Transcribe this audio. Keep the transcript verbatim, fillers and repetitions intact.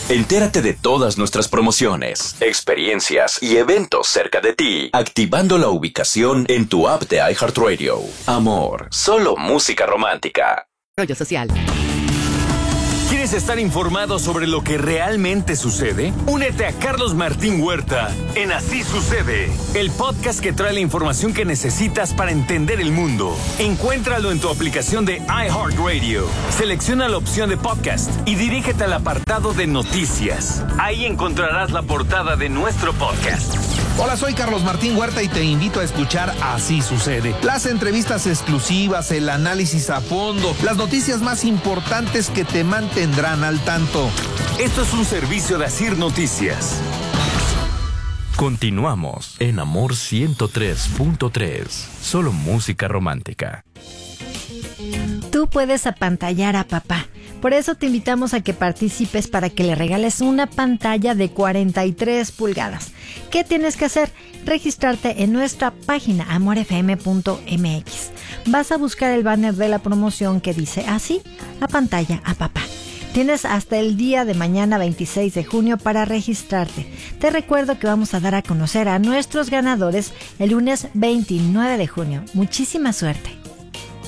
Entérate de todas nuestras promociones, experiencias y eventos cerca de ti, activando la ubicación en tu app de iHeartRadio. Amor, solo música romántica. Rollo social. ¿Quieres estar informado sobre lo que realmente sucede? Únete a Carlos Martín Huerta en Así Sucede, el podcast que trae la información que necesitas para entender el mundo. Encuéntralo en tu aplicación de iHeartRadio. Selecciona la opción de podcast y dirígete al apartado de noticias. Ahí encontrarás la portada de nuestro podcast. Hola, soy Carlos Martín Huerta y te invito a escuchar Así Sucede. Las entrevistas exclusivas, el análisis a fondo, las noticias más importantes que te mantendrán al tanto. Esto es un servicio de Asir Noticias. Continuamos en Amor ciento tres punto tres. Solo música romántica. Tú puedes apantallar a papá. Por eso te invitamos a que participes para que le regales una pantalla de cuarenta y tres pulgadas. ¿Qué tienes que hacer? Registrarte en nuestra página amor f m punto m x. Vas a buscar el banner de la promoción que dice así: apantalla a papá. Tienes hasta el día de mañana veintiséis de junio para registrarte. Te recuerdo que vamos a dar a conocer a nuestros ganadores el lunes veintinueve de junio. Muchísima suerte.